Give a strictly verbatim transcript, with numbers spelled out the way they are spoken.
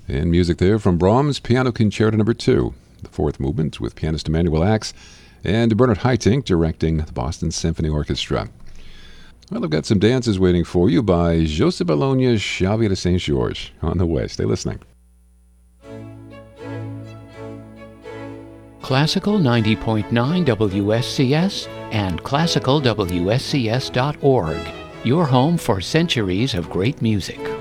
And music there from Brahms' Piano Concerto Number two, the fourth movement with pianist Emanuel Ax and Bernard Haitink directing the Boston Symphony Orchestra. Well, I've got some dances waiting for you by Joseph Bologna's Xavier de Saint-Georges on the way. Stay listening. Classical ninety point nine W S C S and classical W S C S dot org, your home for centuries of great music.